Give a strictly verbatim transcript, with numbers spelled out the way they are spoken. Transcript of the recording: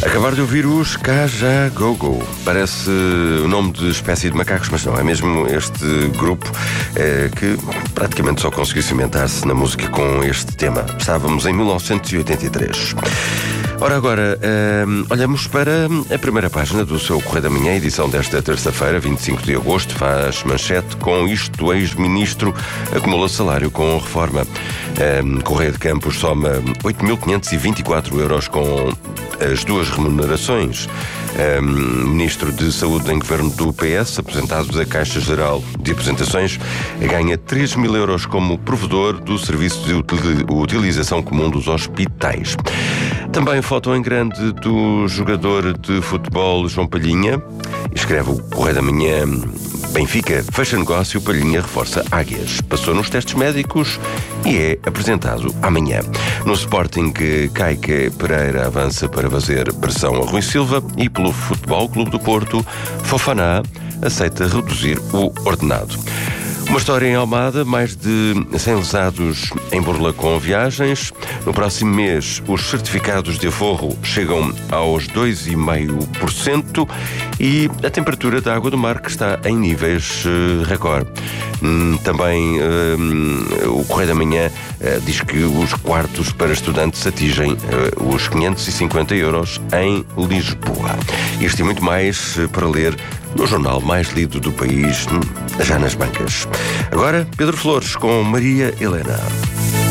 Acabar de ouvir os Kajagogo. Parece o nome de espécie de macacos, mas não, é mesmo este grupo eh, que praticamente só conseguiu cimentar-se na música com este tema. Estávamos em mil novecentos e oitenta e três. Ora, agora, eh, olhamos para a primeira página do seu Correio da Manhã, edição desta terça-feira, vinte e cinco de agosto, faz manchete com isto: o ex-ministro acumula salário com reforma. Eh, Correio de Campos soma oito mil quinhentos e vinte e quatro euros com as duas remunerações. Um, Ministro de Saúde em governo do P S, aposentado da Caixa Geral de Aposentações, ganha três mil euros como provedor do serviço de utilização comum dos hospitais. Também foto em grande do jogador de futebol João Palhinha. Escreve o Correio da Manhã: Benfica fecha negócio, Palhinha reforça Águias. Passou nos testes médicos e é apresentado amanhã. No Sporting, Caique Pereira avança para fazer pressão a Rui Silva, e pelo Futebol Clube do Porto, Fofana aceita reduzir o ordenado. Uma história em Almada: mais de cem lesados em Burla com viagens. No próximo mês, os certificados de aforro chegam aos dois vírgula cinco por cento e a temperatura da água do mar que está em níveis uh, recorde. Hum, também uh, o Correio da Manhã uh, diz que os quartos para estudantes atingem uh, os quinhentos e cinquenta euros em Lisboa. Isto e muito mais uh, para ler no jornal mais lido do país, já nas bancas. Agora, Pedro Flores com Maria Helena.